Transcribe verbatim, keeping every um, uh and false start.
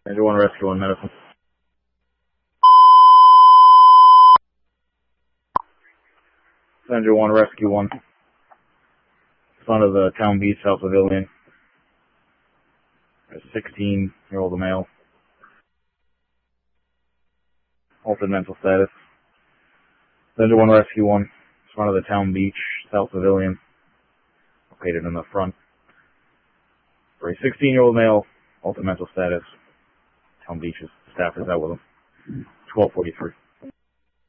Danger one, Rescue one, Medicine. Danger one, Rescue one. Son of the Town Beach South Pavilion. A sixteen-year-old male. Altered mental status. Danger one, Rescue one. Front of the Town Beach South Pavilion. Located in the front. For a sixteen-year-old male, altered mental status. Town Beach's staff is out with him. twelve forty-three.